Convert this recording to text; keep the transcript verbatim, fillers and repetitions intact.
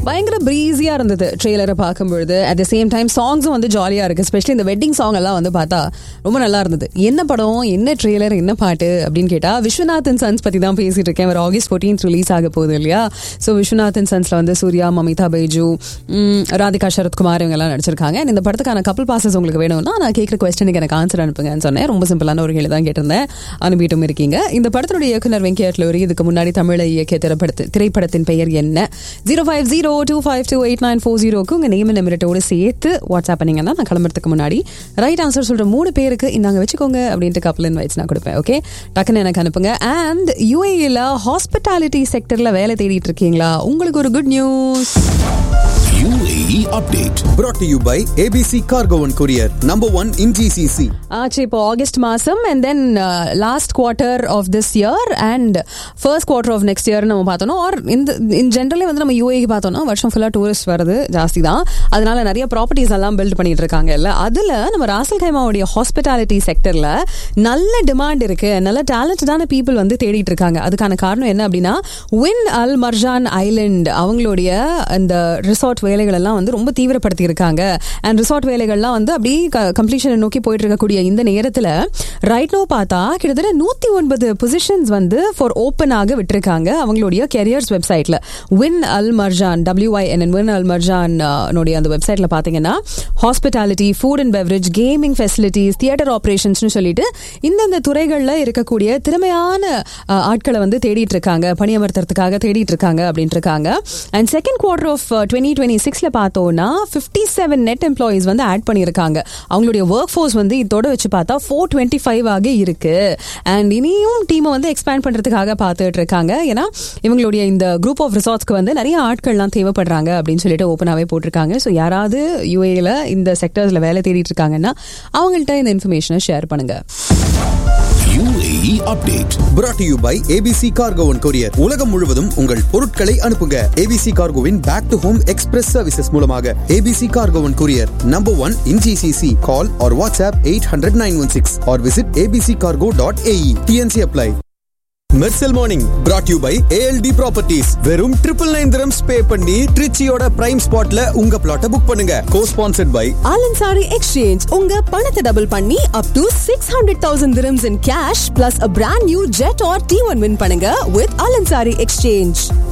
பயங்கர ப்ரீஸியா இருந்தது ட்ரெய்லரை பார்க்கும்பொழுது. அட் த சேம் டைம் சாங்ஸும் வந்து ஜாலியா இருக்கு. எஸ்பெஷலி இந்த வெட்டிங் சாங் எல்லாம் வந்து பார்த்தா ரொம்ப நல்லா இருந்தது. என்ன படம், என்ன ட்ரெய்லர், என்ன பாட்டு அப்படின்னு கேட்டா விஸ்வநாதன் சன்ஸ் பத்தி தான் பேசிட்டு இருக்கேன். ஒரு ஆகஸ்ட் பதினான்காம் ரிலீஸ் ஆக போகுது இல்லையா? ஸோ விஸ்வநாதன் சன்ஸ்ல வந்து சூர்யா, மமிதா பைஜு, ராதிகா சரத்குமார் இவங்க எல்லாம் நடிச்சிருக்காங்க. இந்த படத்துக்கான கப்பல் பாசஸ் உங்களுக்கு வேணும்னா நான் கேட்குற கொஸ்டனுக்கு எனக்கு ஆன்சர் அனுப்புங்கன்னு சொன்னேன். ரொம்ப சிம்பிளான ஒரு கேள்வி தான் கேட்டிருந்தேன், அனுப்பிட்டும் இருக்கீங்க. இந்த படத்தினுடைய இயக்குனர் வெங்கட்லூரி இதுக்கு முன்னாடி தமிழை இயக்கிய திரைப்படத்து திரைப்படத்தின் பெயர் என்ன? Zero five zero two five two eight nine four ஜீரோக்கு உங்க நேம் நம்பரோட சேர்த்து வாட்ஸ்அப் பண்ணீங்கன்னா நான் கிளம்புறதுக்கு முன்னாடி ரைட் ஆன்சர் சொல்ற மூணு பேருக்கு இந்தாங்க வச்சுக்கோங்க அப்படின்ட்டு கப்பல் இன்வைட்ஸ் நான் கொடுப்பேன். ஓகே, டக்குன்னு எனக்கு அனுப்புங்க. அண்ட் யூஏஇல ஹாஸ்பிட்டாலிட்டி செக்டர்ல வேலை தேடிட்டு இருக்கீங்களா? உங்களுக்கு ஒரு good news. U A E update brought to you by A B C Cargo and Courier, number one in G C C. ஆச்சு இப்போ ஆகஸ்ட் மாசம் and then last quarter of this year and first quarter of next year நம்ம பார்த்தோம்னா R இந்த இன் ஜென்ரலே வந்து நம்ம யூஏக்கு பார்த்தோம்னா வருஷம் ஃபுல்லாக டூரிஸ்ட் வருது ஜாஸ்தி தான். அதனால நிறைய ப்ராப்பர்ட்டிஸ் எல்லாம் பில்ட் பண்ணிட்டு இருக்காங்க இல்லை? அதில் நம்ம ராசல் கைமாவுடைய ஹாஸ்பிட்டாலிட்டி செக்டரில் நல்ல டிமாண்ட் இருக்கு, நல்ல டேலண்டடான பீப்புள் வந்து தேடிட்டு இருக்காங்க. அதுக்கான காரணம் என்ன அப்படின்னா வின் அல் மர்ஜான் ஐலண்ட் அவங்களுடைய அந்த ரிசார்ட் வேலைகள் எல்லாம் வந்து ரொம்ப தீவிரப்படுத்தி இருக்காங்க. அண்ட் ரிசார்ட் வேலைகள்லாம் வந்து அப்படி கம்ப்ளீஷனை நோக்கி போயிட்டு இருக்கக்கூடிய இந்த நேரத்தில் ரைட் நோ பார்த்தா கிட்டத்தட்ட நூத்தி ஒன்பது பொசிஷன்ஸ் வந்து ஃபார் ஓப்பன் ஆக விட்டுருக்காங்க அவங்களுடைய கெரியர்ஸ் வெப்சைட்ல. வின் அல் மர்ஜான் டபிள்யூஐஎன் வின் அல் மர்ஜான் அந்த வெப்சைட்ல பாத்தீங்கன்னா hospitality, food and beverage, gaming facilities, theatre ஆபரேஷன்ஸ்னு சொல்லிட்டு இந்தந்த துறைகளில் இருக்கக்கூடிய திறமையான ஆட்களை வந்து தேடிட்டு இருக்காங்க, பணியமர்த்துறதுக்காக தேடிட்டு இருக்காங்க அப்படின்ட்டு இருக்காங்க. And second quarter of twenty twenty சிக்ஸ்ல பார்த்தோம்னா பிப்டி செவன் நெட் எம்ப்ளாயிஸ் வந்து ஆட் பண்ணியிருக்காங்க. அவங்களுடைய ஒர்க் ஃபோர்ஸ் வந்து இதோட வச்சு பார்த்தா ஃபோர் டுவெண்ட்டி ஃபைவ் ஆக இருக்கு. அண்ட் இனியும் டீமை வந்து எக்ஸ்பேண்ட் பண்றதுக்காக பார்த்துட்டு இருக்காங்க. ஏன்னா இவங்களுடைய இந்த குரூப் ஆஃப் ரிசார்ட்ஸ்க்கு வந்து நிறைய ஆட்கள்லாம் தேவைப்படுறாங்க அப்படின்னு சொல்லிட்டு ஓப்பனாகவே போட்டிருக்காங்க. ஸோ யாராவது யூஏல இந்த செக்டர்ஸ்ல வேலை தேடிட்டு இருக்காங்கன்னா அவங்கள்ட்ட இந்த இன்ஃபர்மேஷனை ஷேர் பண்ணுங்க. U A E update brought to you by A B C Cargo and Courier. உலகம் முழுவதும் உங்கள் பொருட்களை அனுப்புங்க. A B C Cargoவின் back to home express services மூலமாக. A B C Cargo and Courier, number one in G C C. Call or WhatsApp eight hundred nine one six or visit a b c cargo dot a e. T N C apply. Mersal morning brought to you by A L D Properties. வெறும் triple nine dirhams பே பண்ணி ட்ரிச்சியோட prime ஸ்பாட்ல உங்க பிளாட்டை book பண்ணுங்க. Co-sponsored by Alansari Exchange. உங்க பணத்தை double பண்ணி up to six hundred thousand dirhams in cash plus a brand new jet or T one win பண்ணுங்க with Alansari Exchange.